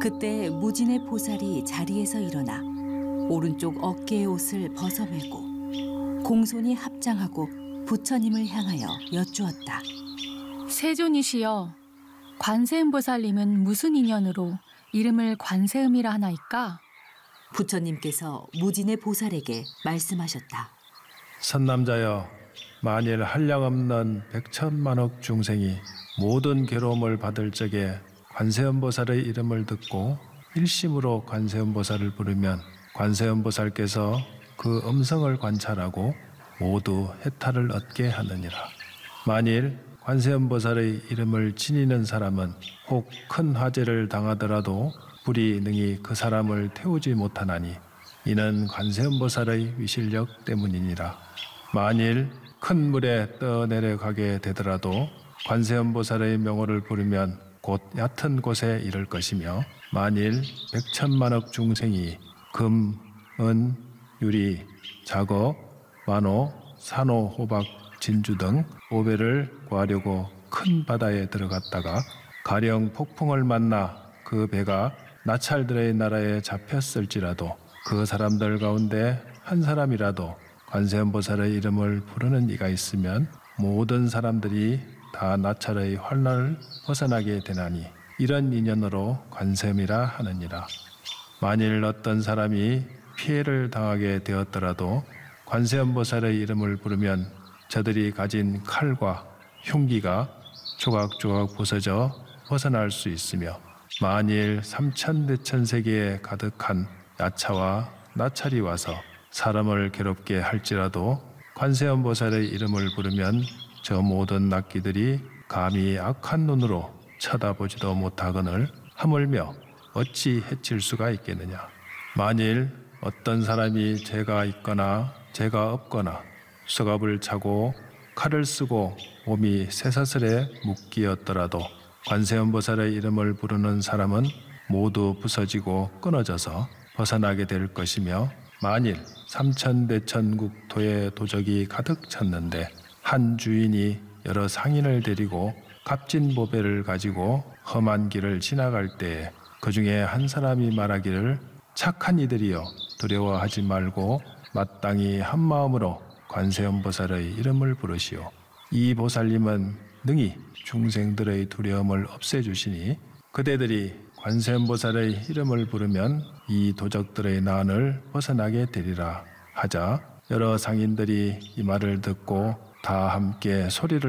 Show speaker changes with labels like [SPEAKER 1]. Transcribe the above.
[SPEAKER 1] 그때 무진의 보살이 자리에서 일어나 오른쪽 어깨의 옷을 벗어매고 공손히 합장하고 부처님을 향하여 여쭈었다.
[SPEAKER 2] 세존이시여, 관세음보살님은 무슨 인연으로 이름을 관세음이라 하나이까?
[SPEAKER 1] 부처님께서 무진의 보살에게 말씀하셨다.
[SPEAKER 3] 선남자여, 만일 한량없는 백천만억 중생이 모든 괴로움을 받을 적에 관세음보살의 이름을 듣고 일심으로 관세음보살을 부르면 관세음보살께서 그 음성을 관찰하고 모두 해탈을 얻게 하느니라. 만일 관세음보살의 이름을 지니는 사람은 혹 큰 화재를 당하더라도 불이 능히 그 사람을 태우지 못하나니 이는 관세음보살의 위실력 때문이니라. 만일 큰 물에 떠내려가게 되더라도 관세음보살의 명호를 부르면 곧 얕은 곳에 이를 것이며 만일 백천만억 중생이 금, 은, 유리, 작업, 만호, 산호, 호박, 진주 등 5배를 구하려고 큰 바다에 들어갔다가 가령 폭풍을 만나 그 배가 나찰들의 나라에 잡혔을지라도 그 사람들 가운데 한 사람이라도 관세음보살의 이름을 부르는 이가 있으면 모든 사람들이 다 나찰의 환난을 벗어나게 되나니 이런 인연으로 관세음이라 하느니라. 만일 어떤 사람이 피해를 당하게 되었더라도 관세음보살의 이름을 부르면 저들이 가진 칼과 흉기가 조각조각 부서져 벗어날 수 있으며 만일 삼천대천세계에 가득한 야차와 나찰이 와서 사람을 괴롭게 할지라도 관세음보살의 이름을 부르면 저 모든 낙기들이 감히 악한 눈으로 쳐다보지도 못하거늘 하물며 어찌 해칠 수가 있겠느냐. 만일 어떤 사람이 죄가 있거나 죄가 없거나 수갑을 차고 칼을 쓰고 몸이 쇠사슬에 묶이었더라도 관세음보살의 이름을 부르는 사람은 모두 부서지고 끊어져서 벗어나게 될 것이며 만일 삼천대천국토에 도적이 가득 찼는데 한 주인이 여러 상인을 데리고 값진 보배를 가지고 험한 길을 지나갈 때에 그 중에 한 사람이 말하기를 착한 이들이여 두려워하지 말고 마땅히 한 마음으로 관세음보살의 이름을 부르시오. 이 보살님은 능히 중생들의 두려움을 없애주시니 그대들이 관세음보살의 이름을 부르면 이 도적들의 난을 벗어나게 되리라 하자 여러 상인들이 이 말을 듣고 다 함께 소리를